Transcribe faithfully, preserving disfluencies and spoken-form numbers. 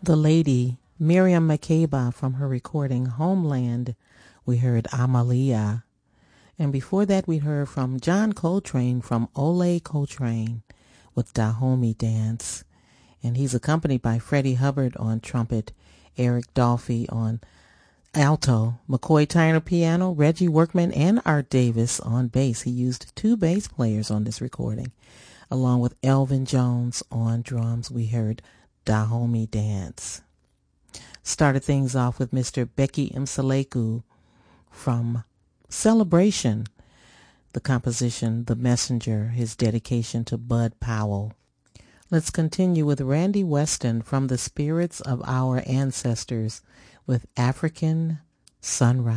the lady Miriam Makeba from her recording Homeland, we heard Amalia. And before that, we heard from John Coltrane from Ole Coltrane with Dahomey Dance. And he's accompanied by Freddie Hubbard on trumpet, Eric Dolphy on alto, McCoy Tyner piano, Reggie Workman, and Art Davis on bass. He used two bass players on this recording. Along with Elvin Jones on drums, we heard Dahomey Dance. Started things off with Mister Becky Mseleku from Celebration, the composition The Messenger, his dedication to Bud Powell. Let's continue with Randy Weston from The Spirits of Our Ancestors with African Sunrise.